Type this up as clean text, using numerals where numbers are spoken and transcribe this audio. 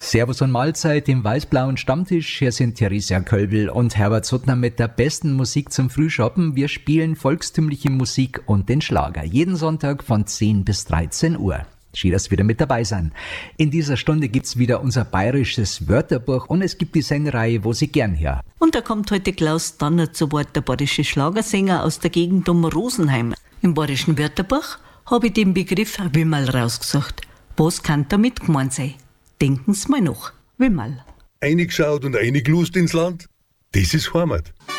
Servus und Mahlzeit im weiß-blauen Stammtisch. Hier sind Theresia Kölbl und Herbert Suttner mit der besten Musik zum Frühschoppen. Wir spielen volkstümliche Musik und den Schlager. Jeden Sonntag von 10 bis 13 Uhr. Schön, dass Sie wieder mit dabei sein. In dieser Stunde gibt's wieder unser bayerisches Wörterbuch und es gibt die Sendereihe, wo Sie gern hören. Und da kommt heute Klaus Danner zu Wort, der bayerische Schlagersänger aus der Gegend um Rosenheim. Im bayerischen Wörterbuch habe ich den Begriff Wimmerl rausgesucht. Was kann damit gemeint sein? Denken's mal nach. Wimmerl. Eingeschaut und eingelust ins Land, das ist Heimat.